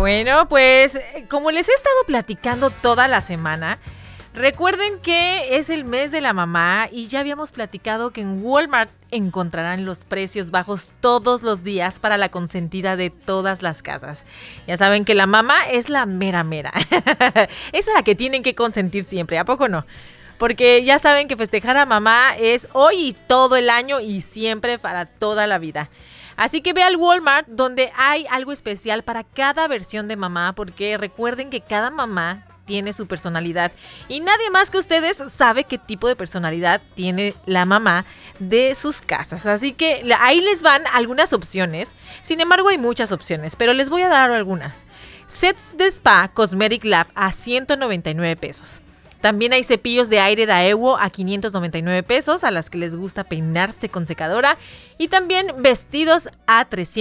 Bueno, pues como les he estado platicando toda la semana, recuerden que es el mes de la mamá y ya habíamos platicado que en Walmart encontrarán los precios bajos todos los días para la consentida de todas las casas. Ya saben que la mamá es la mera mera. Es a la que tienen que consentir siempre, ¿a poco no? Porque ya saben que festejar a mamá es hoy y todo el año y siempre para toda la vida. Así que ve al Walmart donde hay algo especial para cada versión de mamá, porque recuerden que cada mamá tiene su personalidad y nadie más que ustedes sabe qué tipo de personalidad tiene la mamá de sus casas. Así que ahí les van algunas opciones. Sin embargo, hay muchas opciones, pero les voy a dar algunas. Sets de spa Cosmetic Lab a 199 pesos. También hay cepillos de aire Daewoo a 599 pesos, a las que les gusta peinarse con secadora. Y también vestidos a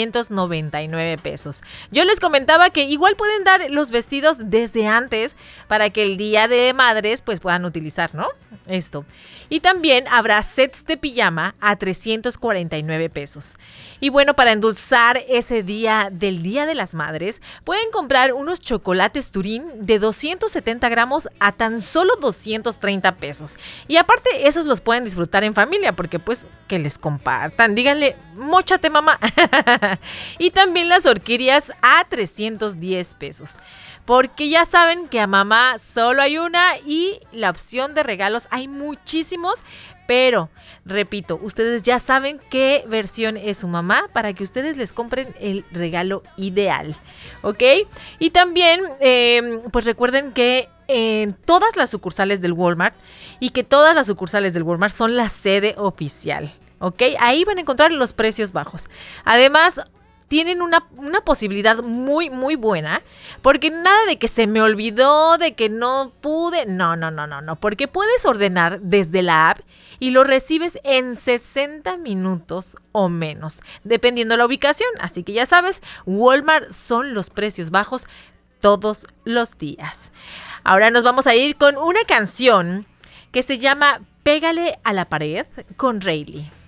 399 pesos. Yo les comentaba que igual pueden dar los vestidos desde antes para que el día de madres pues puedan utilizar, ¿no? Esto. Y también habrá sets de pijama a 349 pesos. Y bueno, para endulzar ese día del Día de las Madres, pueden comprar unos chocolates Turín de 270 gramos a tan solo 230 pesos. Y aparte, esos los pueden disfrutar en familia, porque pues que les compartan. Díganle, móchate mamá. Y también las orquídeas a 310 pesos. Porque ya saben que a mamá solo hay una y la opción de regalos hay muchísimos. Pero, repito, ustedes ya saben qué versión es su mamá para que ustedes les compren el regalo ideal, ¿ok? Y también, pues recuerden que en todas las sucursales del Walmart y que todas las sucursales del Walmart son la sede oficial, ¿ok? Ahí van a encontrar los precios bajos. Además, tienen una posibilidad muy, muy buena, porque nada de que se me olvidó, de que no pude, no, porque puedes ordenar desde la app y lo recibes en 60 minutos o menos, dependiendo la ubicación. Así que ya sabes, Walmart son los precios bajos todos los días. Ahora nos vamos a ir con una canción que se llama Pégale a la pared con Rayleigh.